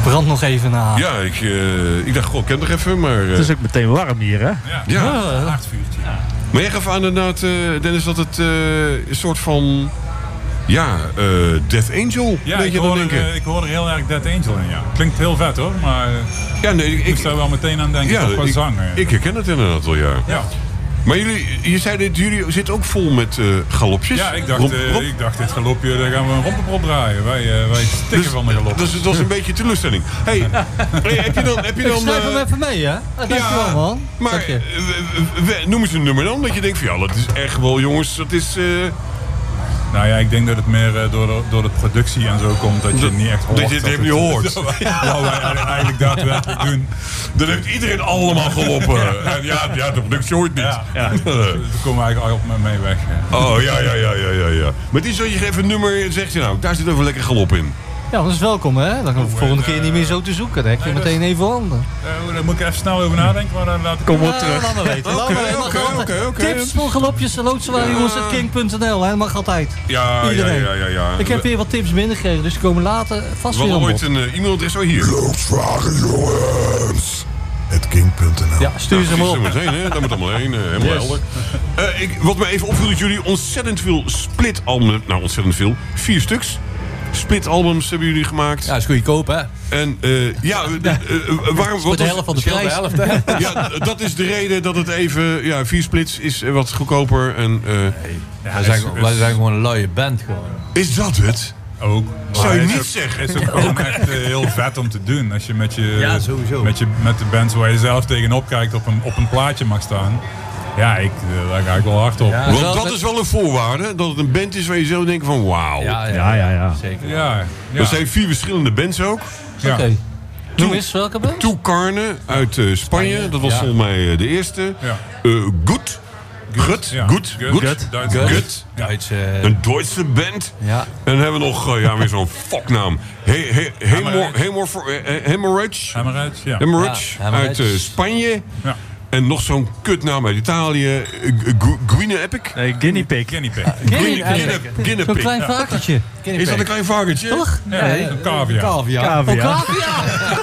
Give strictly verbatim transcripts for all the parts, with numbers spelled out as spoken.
brand nog even na. Ja, ik, uh, ik dacht, goh, ik ken toch even, maar... Uh... Het is ook meteen warm hier, hè? Ja, ja. ja. Een aardvuurtje. Ja. Maar jij gaf aan inderdaad, uh, Dennis, dat het uh, een soort van... Ja, uh, Death Angel, ja, weet je dan denken? Uh, ik hoor er heel erg Death Angel in, ja. Klinkt heel vet, hoor, maar... Ja, nee, ik... Ik moest daar wel meteen aan denken, ja, toch qua ik, zang. Ik herken het inderdaad wel, ja. Ja. Maar jullie, je zei dat jullie zitten ook vol met uh, galopjes. Ja, ik dacht, Romp, romp. Uh, ik dacht dit galopje, daar gaan we een rompenprop draaien. Wij, uh, wij stikken dus, van de galop. Dat is, dat is een beetje teleurstelling. Hey, hey, heb je dan... Heb je dan ik schrijf uh, hem even mee, hè? Dankjewel, ja, man. Maar uh, noem eens een nummer dan, dat je denkt van ja, dat is echt wel, jongens, dat is... Uh, Nou ja, ik denk dat het meer uh, door, de, door de productie en zo komt, dat je dat, het niet echt hoort. Dat je het even niet hoort. Wat wij eigenlijk daadwerkelijk doen. Dan heeft iedereen allemaal gelopen. ja, ja, de productie hoort niet. Ja, ja. Daar komen we eigenlijk altijd mee weg. Ja. Oh, ja, ja, ja, ja, ja, ja. Maar die zo je even een nummer en zegt je nou, daar zit even lekker galop in. Ja, dat is welkom, hè? Dan hoef ik de volgende keer niet meer zo te zoeken. Dan heb je nee, meteen dus, even handen. Uh, daar moet ik even snel over nadenken, maar dan laat ik... Kom op terug. Laat me weten. Oké, oké, oké. Tips voor galopjes, loodsen waar jongens, het king punt n l, hè? Dat mag altijd. Ja, Iedereen. ja, ja, ja, ja. Ik heb weer wat tips binnengekregen, dus die komen later vast weer op. We hadden ooit een uh, e-mailadres zo hier. Loopsvragen, jongens. Het king punt n l. Ja, stuur ze ja, maar op. Meteen, hè? Daar moet allemaal heen, uh, helemaal yes. helder. Uh, ik, wat me even opviel, dat jullie ontzettend veel split-albums... Nou, ontzettend veel. Vier stuks. Split-albums hebben jullie gemaakt. Ja, dat is goedkoop, hè? En uh, ja, uh, uh, waarom... Wat de helft van de prijs. De helft, hè? Ja, dat is de reden dat het even... Ja, vier splits is wat goedkoper en... Uh, nee. Ja, wij, zijn, wij zijn gewoon een luie band, gewoon. Is dat het? Ook. Zou je niet ook, zeggen? Het is ook gewoon echt uh, heel vet om te doen. Als je met je... Ja, sowieso. Met, je, met de bands waar je zelf tegenop kijkt op een, op een plaatje mag staan. Ja, ik, daar ga ik wel hard op. Ja, want dat is wel een voorwaarde, dat het een band is waar je zo denkt van wauw. Ja, ja, ja, ja. Zeker. Ja, ja. Er zijn vier verschillende bands ook. Ja. Oké. Okay. Noem eens welke band? Toe Carne uit uh, Spanje. Spanje, dat was ja. volgens mij uh, de eerste. Ja. Uh, Gut. Gut. Ja. Gut. Gut. Gut. Duitse. Gut. Duitse. Een Duitse band. Ja. En dan hebben we nog uh, ja, weer zo'n fucknaam. He, he, Hemorrhage. Hemorrhage, ja. Hemorrhage uit uh, Spanje. Ja. En nog zo'n kutnaam uit Italië. Guinea Epic? Nee, Guinea Pig. Guinea Pig. Guinea Pig. Zo'n klein varkentje. Is dat een klein varkentje? Toch? Ja, nee, een cavia. Cavia. Cavia. Oh, cavia.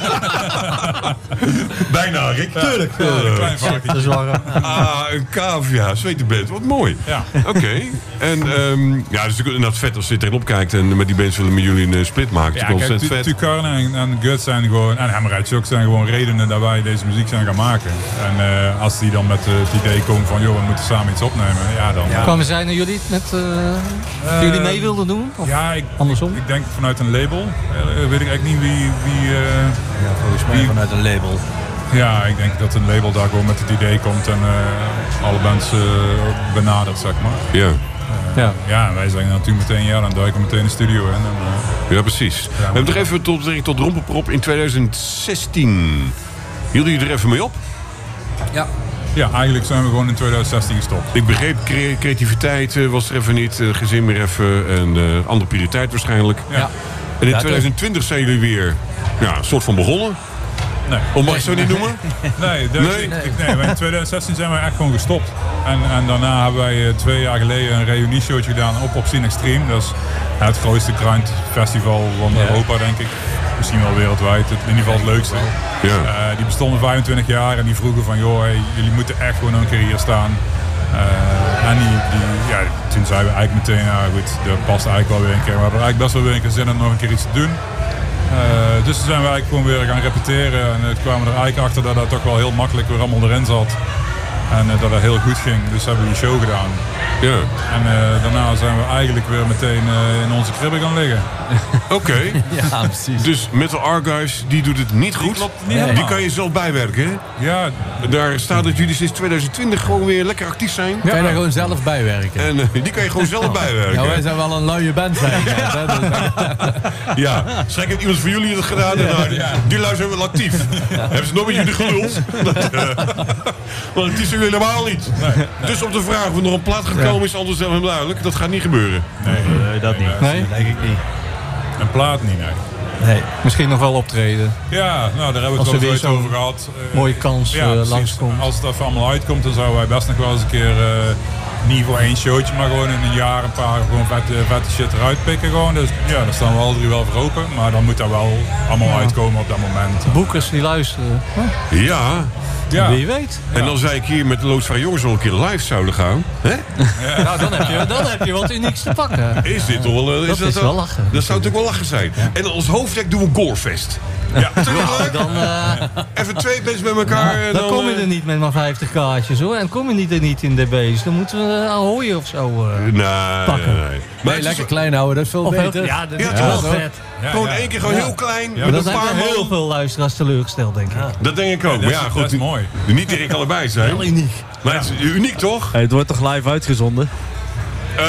Bijna, Rick. Tuurlijk. Ja, een klein varkentje. Ah, een cavia. Zwetenband. Wat mooi. Ja. Oké. Okay. En um, ja, dus inderdaad vet als je tegenop kijkt en met die bands willen met jullie een split maken. Ja, kijk, vet. Tucarne en, en Gut zijn gewoon, en Hemorrhage ook, zijn gewoon redenen dat wij deze muziek zijn gaan maken. En uh, als die dan met uh, het idee komen van, joh, we moeten samen iets opnemen, ja dan... Ja. Kwamen zij naar jullie net, uh, uh, jullie mee wilden doen? Of ja, ik, andersom? Ik, ik denk vanuit een label. Uh, weet ik eigenlijk niet wie... wie uh, ja, volgens mij wie, vanuit een label. Ja, ik denk dat een label daar gewoon met het idee komt en uh, alle bands uh, benadert, zeg maar. Ja. Uh, ja. Ja, wij zeggen natuurlijk meteen, ja, dan duiken we meteen de studio in. En, uh, ja, precies. Ja, we hebben toch even tot, tot Rompenprop in twintig zestien. Hielden jullie er even mee op? Ja. Ja, eigenlijk zijn we gewoon in twintig zestien gestopt. Ik begreep, cre- creativiteit uh, was er even niet, uh, gezin meer even en uh, andere prioriteit waarschijnlijk. Ja. En in twintig twintig zijn jullie weer ja, een soort van begonnen. Nee. Of mag je zo niet noemen? Nee, dus nee. Ik, ik, nee, in twintig zestien zijn we echt gewoon gestopt. En, en daarna hebben wij uh, twee jaar geleden een reunieshowtje gedaan op Obscene Extreme. Dat is het grootste grind festival van ja. Europa, denk ik. Misschien wel wereldwijd, het, in ieder geval het leukste. Ja. Uh, die bestonden vijfentwintig jaar en die vroegen van, joh, hey, jullie moeten echt gewoon een keer hier staan. Uh, en die, die, ja, toen zeiden we eigenlijk meteen, ja goed, dat past eigenlijk wel weer een keer. We hadden eigenlijk best wel weer een keer zin om nog een keer iets te doen. Uh, dus toen zijn we eigenlijk gewoon weer gaan repeteren. En uh, kwamen we er eigenlijk achter dat dat toch wel heel makkelijk weer allemaal erin zat. En uh, dat het heel goed ging. Dus hebben we die show gedaan. Ja. En uh, daarna zijn we eigenlijk weer meteen uh, in onze kribben gaan liggen. Oké. Okay. Ja, precies. Dus Metal Archives, die doet het niet goed. Die, klopt niet nee. Die kan je zelf bijwerken, hè? Ja. Daar staat dat jullie sinds twintig twintig gewoon weer lekker actief zijn. Ja. Kan je daar gewoon zelf bijwerken. En uh, die kan je gewoon zelf bijwerken. Ja, wij zijn wel een luie band zijn. Ja, schrik heeft iemand van jullie het gedaan. En nou, ja. Die luisteren wel actief. Ja. Hebben ze nog met jullie geluld? Want het is jullie helemaal niet. Nee. Dus op de vraag of er nog een plaat gaat komen is anders helemaal duidelijk. Dat gaat niet gebeuren. Nee, nee dat niet. Nee? Dat denk ik niet. Een plaat niet, nee. Nee. Misschien nog wel optreden. Ja, nou daar hebben we het wel eens over gehad. Mooie kans ja, uh, langskomt. Als het even allemaal uitkomt, dan zouden wij best nog wel eens een keer uh, niet voor één showtje, maar gewoon in een jaar een paar gewoon vette, vette shit eruit pikken. Gewoon. Dus ja, daar staan we alle drie wel voor open. Maar dan moet dat wel allemaal ja. uitkomen op dat moment. Boekers die luisteren. Huh? Ja. Ja. Wie weet. En dan zei ik hier met de Loodsvrij Jongens wel een keer live zouden gaan. Hè? Ja. Nou, dan heb, je, dan heb je wat unieks te pakken. Is dit toch wel... Uh, is dat, dat is wel, wel lachen. Dat zou natuurlijk wel lachen zijn. Ja. En als hoofdtrek doen we een Gorefest. Ja. Ja, dan, uh, even twee bands met elkaar. Ja, dan, dan kom je er niet met maar vijftig kaartjes hoor. En kom je niet er niet in de base. Dan moeten we Ahoy of zo uh, nee, pakken. Nee, nee. Maar nee, lekker klein houden, dat is veel of beter. Heel, ja, dat is ja, wel vet. Ja, gewoon ja. één keer gewoon ja. heel klein. Ja, met dat een zijn paar heel man. veel luisteraars teleurgesteld, denk ik. Ja. Dat denk ik ook. Ja, Maar dat ja, is, goed, dat is mooi. Niet iedereen kan erbij zijn. Heel uniek. Maar het is uniek toch? Hey, het wordt toch live uitgezonden? Uh,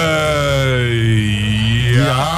ja. ja.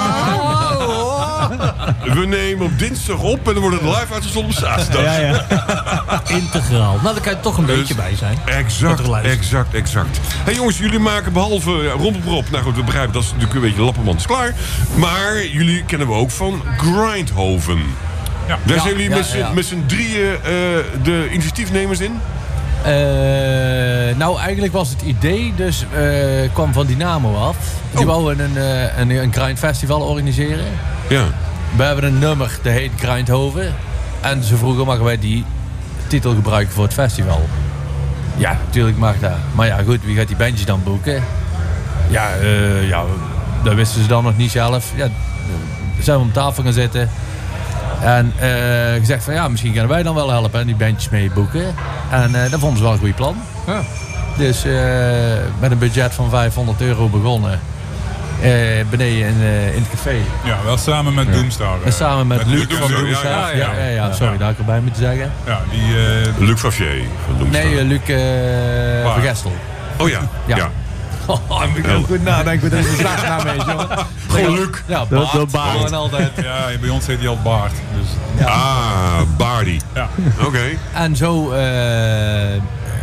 We nemen op dinsdag op en dan wordt het live uitgezonden op zaterdag. Ja, ja. Integraal. Nou, daar kan je toch een Dus beetje bij zijn. Exact, exact, exact. Hey jongens, jullie maken behalve ja, Rommelprop... Nou goed, we begrijpen dat is natuurlijk een beetje lappermand is klaar. Maar jullie kennen we ook van Grindhoven. Ja. Daar Ja, zijn jullie ja, met z'n ja. met z'n drieën uh, de initiatiefnemers in? Uh, nou, eigenlijk was het idee dus uh, kwam van Dynamo af. Die Oh. wouden een, uh, een, een grind festival organiseren. Ja. We hebben een nummer, dat heet Grindhoven. En ze vroegen, mogen wij die titel gebruiken voor het festival? Ja, natuurlijk mag dat. Maar ja, goed, wie gaat die bandjes dan boeken? Ja, uh, ja dat wisten ze dan nog niet zelf. Ja, zijn we om tafel gaan zitten. En uh, gezegd van ja, misschien kunnen wij dan wel helpen en die bandjes mee boeken. En uh, dat vonden ze wel een goed plan. Ja. Dus uh, met een budget van vijfhonderd euro begonnen. Uh, beneden in, uh, in het café. Ja, wel samen met Ja. Doomstar. En samen met, met Luc van ja, Doomstar. ja, Ja, ja, ja, ja, sorry, ja. daar had ik erbij moeten zeggen. Ja, die... Uh, Luc Favier van Doemstar. Nee, uh, Luc uh, van Gestel. Oh ja, ja. Ja. Oh, ik moet heel goed nadenken. Dat is een slagnaam is, jongen. Gewoon Luc. Ja, Dat- Bart. dat Bart. Gewoon altijd. ja, bij ons heet hij al Baard. Dus, Ja. Ah, Bardi. ja. Oké. Okay. En zo... Uh,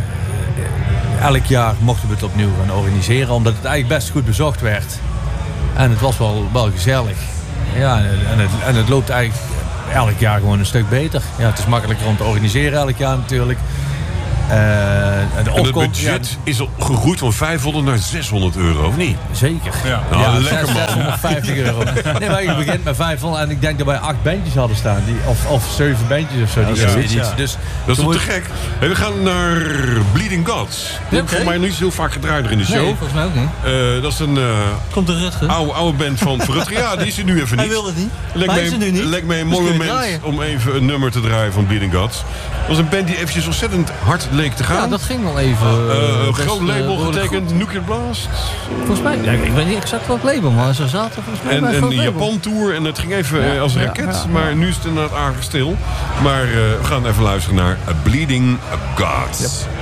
elk jaar mochten we het opnieuw gaan organiseren. Omdat het eigenlijk best goed bezocht werd. En het was wel, wel gezellig. Ja, en, en, het, en het loopt eigenlijk elk jaar gewoon een stuk beter. Ja, het is makkelijker om te organiseren elk jaar natuurlijk. Uh, de En het opkomst, budget ja, is al gegroeid van vijfhonderd naar zeshonderd euro, of niet? zeker. Ja. Nou, Ja, lekker, man. zeshonderdvijftig euro. Nee, maar je begint met vijfhonderd en ik denk dat wij acht bandjes hadden staan. Die, of, of zeven bandjes of zo. Die Ja, eerste zoiets, editie. ja. Dus Dat is toen toch te moet- gek? Hey, we gaan naar Bleeding Gods. Die heb ik Oké. voor mij niet zo heel vaak gedraaid in de show. Nee, volgens mij ook niet. Uh, dat is een uh, Komt de Rutger. oude, oude band van Rutger. Ja, die is er nu even Hij niet. wil het niet. Lijkt Maar mij, hij is er nu niet. lijkt mij een Dus mooi kun je moment draaien. om even een nummer te draaien van Bleeding Gods. Dat was een band die eventjes ontzettend hard leek te gaan. Ja, dat ging wel even. Uh, best, groot uh, label behoorlijk getekend, goed. Nuclear Blast. Volgens mij, ja, ik weet niet exact welk label, maar ze zaten volgens mij En bij een een groot label. Japan tour en het ging even Ja, eh, als een ja, raket. ja, ja. Maar nu is het inderdaad aardig stil. Maar uh, we gaan even luisteren naar A Bleeding Gods. Yep.